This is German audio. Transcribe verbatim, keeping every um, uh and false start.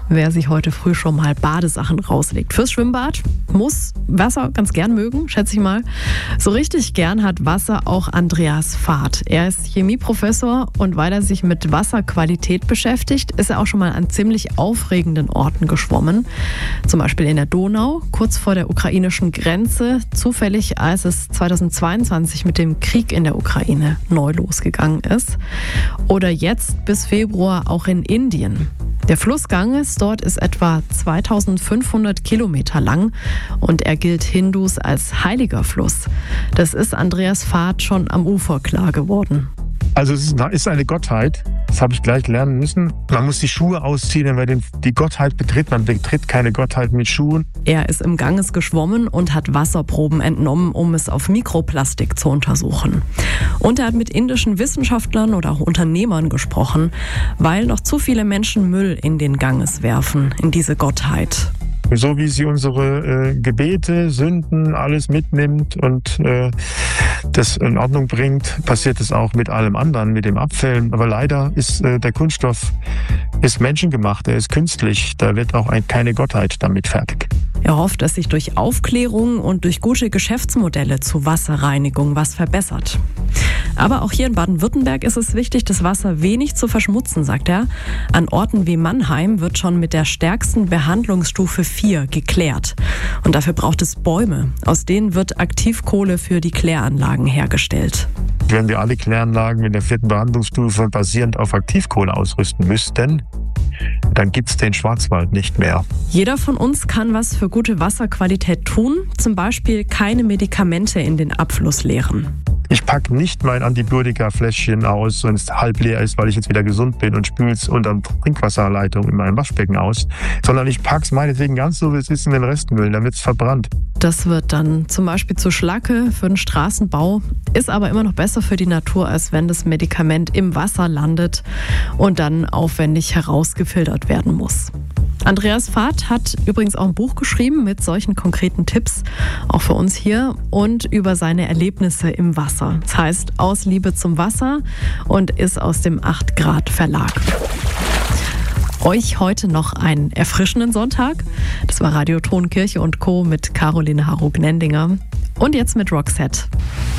wer sich heute früh schon mal Badesachen rauslegt. Fürs Schwimmbad muss Wasser ganz gern mögen, schätze ich mal. So richtig gern hat Wasser auch Andreas Vath. Er ist Chemieprofessor und weil er sich mit Wasserqualität beschäftigt, ist er auch schon mal an ziemlich aufregenden Orten geschwommen. Zum Beispiel in der Donau, kurz vor der ukrainischen Grenze, zufällig als es zweitausendzweiundzwanzig mit dem Krieg in der Ukraine neu losgegangen ist. Oder jetzt bis Februar auch in Indien. Der Fluss Ganges dort ist etwa zweitausendfünfhundert Kilometer lang und er gilt Hindus als heiliger Fluss. Das ist Andreas Vath schon am Ufer klar geworden. Also es ist eine Gottheit, das habe ich gleich lernen müssen. Man muss die Schuhe ausziehen, wenn man die Gottheit betritt. Man betritt keine Gottheit mit Schuhen. Er ist im Ganges geschwommen und hat Wasserproben entnommen, um es auf Mikroplastik zu untersuchen. Und er hat mit indischen Wissenschaftlern oder auch Unternehmern gesprochen, weil noch zu viele Menschen Müll in den Ganges werfen, in diese Gottheit. So wie sie unsere äh, Gebete, Sünden, alles mitnimmt und äh, das in Ordnung bringt, passiert es auch mit allem anderen, mit dem Abfällen. Aber leider ist äh, der Kunststoff ist menschengemacht, er ist künstlich. Da wird auch ein, keine Gottheit damit fertig. Er hofft, dass sich durch Aufklärung und durch gute Geschäftsmodelle zur Wasserreinigung was verbessert. Aber auch hier in Baden-Württemberg ist es wichtig, das Wasser wenig zu verschmutzen, sagt er. An Orten wie Mannheim wird schon mit der stärksten Behandlungsstufe vier geklärt. Und dafür braucht es Bäume. Aus denen wird Aktivkohle für die Kläranlagen hergestellt. Wenn wir alle Kläranlagen mit der vierten Behandlungsstufe basierend auf Aktivkohle ausrüsten müssten, dann gibt es den Schwarzwald nicht mehr. Jeder von uns kann was für gute Wasserqualität tun, zum Beispiel keine Medikamente in den Abfluss leeren. Ich packe nicht mein Antibiotika-Fläschchen aus, wenn es halb leer ist, weil ich jetzt wieder gesund bin und spüle es unter der Trinkwasserleitung in meinem Waschbecken aus, sondern ich packe es meinetwegen ganz so, wie es ist, in den Restmüll, dann wird es verbrannt. Das wird dann zum Beispiel zur Schlacke für den Straßenbau, ist aber immer noch besser für die Natur, als wenn das Medikament im Wasser landet und dann aufwendig herausgefiltert werden muss. Andreas Vath hat übrigens auch ein Buch geschrieben mit solchen konkreten Tipps, auch für uns hier, und über seine Erlebnisse im Wasser. Das heißt Aus Liebe zum Wasser und ist aus dem acht Grad Verlag. Euch heute noch einen erfrischenden Sonntag. Das war Radio Ton Kirche und Co. mit Caroline Harro-Gnendinger. Und jetzt mit Roxette.